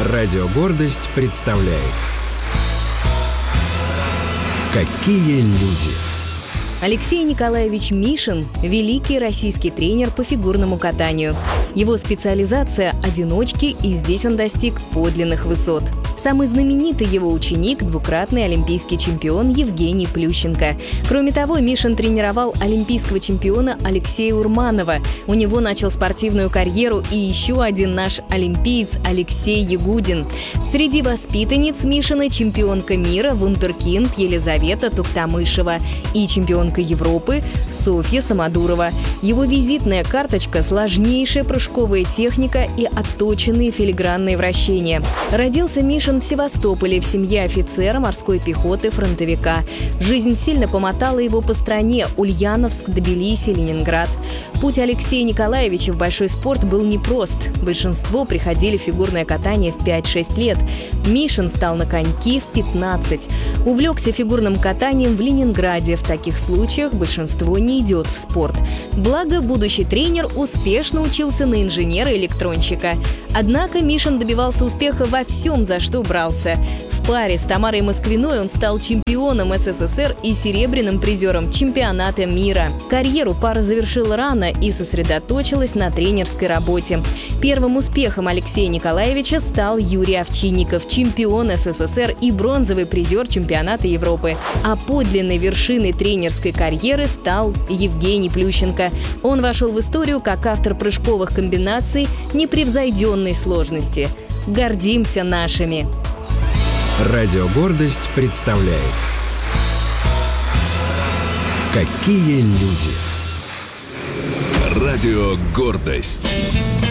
Радио «Гордость» представляет «Какие люди». Алексей Николаевич Мишин – великий российский тренер по фигурному катанию. Его специализация – одиночки, и здесь он достиг подлинных высот. Самый знаменитый его ученик – двукратный олимпийский чемпион Евгений Плющенко. Кроме того, Мишин тренировал олимпийского чемпиона Алексея Урманова. У него начал спортивную карьеру и еще один наш олимпиец Алексей Ягудин. Среди воспитанниц Мишина чемпионка мира вундеркинд Елизавета Туктамышева и чемпионка Европы Софья Самодурова. Его визитная карточка – сложнейшая прыжковая техника и отточенные филигранные вращения. Родился Мишин в Севастополе в семье офицера морской пехоты фронтовика. Жизнь сильно помотала его по стране – Ульяновск, Тбилиси, Ленинград. Путь Алексея Николаевича в большой спорт был непрост. Большинство приходили в фигурное катание в 5-6 лет. Мишин стал на коньки в 15. Увлекся фигурным катанием в Ленинграде. В таких случаях большинство не идет в спорт. Благо, будущий тренер успешно учился на инженера-электронщика. Однако Мишин добивался успеха во всем, за что брался. В паре с Тамарой Москвиной он стал чемпионом СССР и серебряным призером чемпионата мира. Карьеру пара завершила рано и сосредоточилась на тренерской работе. Первым успехом Алексея Николаевича стал Юрий Овчинников, чемпион СССР и бронзовый призер чемпионата Европы. А подлинной вершиной тренерской карьеры стал Евгений Плющенко. Он вошел в историю как автор прыжковых комбинаций непревзойденной сложности. Гордимся нашими. Радио «Гордость» представляет «Какие люди». Радио «Гордость».